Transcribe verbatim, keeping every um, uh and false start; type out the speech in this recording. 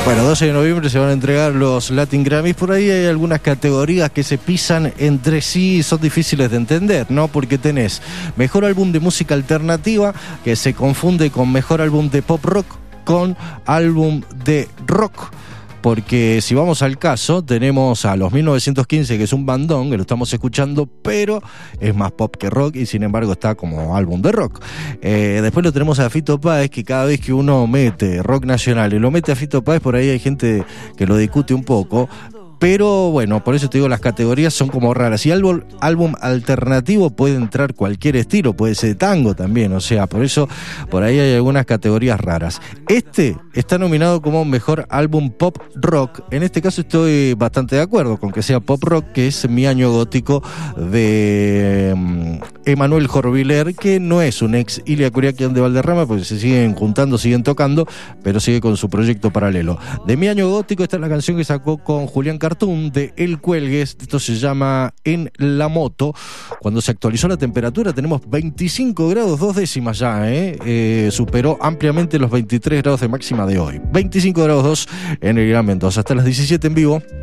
Bueno, doce de noviembre se van a entregar los Latin Grammys. Por ahí hay algunas categorías que se pisan entre sí y son difíciles de entender, ¿no? Porque tenés mejor álbum de música alternativa, que se confunde con mejor álbum de pop rock con álbum de rock. Porque si vamos al caso, tenemos a los mil novecientos quince, que es un bandón, que lo estamos escuchando, pero es más pop que rock y sin embargo está como álbum de rock. Eh, después lo tenemos a Fito Páez, que cada vez que uno mete rock nacional y lo mete a Fito Páez, por ahí hay gente que lo discute un poco. Pero bueno, por eso te digo, las categorías son como raras. Y álbum, álbum alternativo puede entrar cualquier estilo, puede ser tango también, o sea, por eso por ahí hay algunas categorías raras. Este está nominado como mejor álbum pop rock. En este caso estoy bastante de acuerdo con que sea pop rock, que es Mi Año Gótico de um, Emanuel Jorviler, que no es un ex Ilia Curiaquian de Valderrama, porque se siguen juntando, siguen tocando, pero sigue con su proyecto paralelo. De Mi Año Gótico, esta es la canción que sacó con Julián Cartón de El Cuelgues. Esto se llama En la Moto. Cuando se actualizó la temperatura tenemos veinticinco grados dos décimas ya, ¿eh? Eh, superó ampliamente los veintitrés grados de máxima de hoy. veinticinco grados dos en el Gran Mendoza. Hasta las diecisiete en vivo.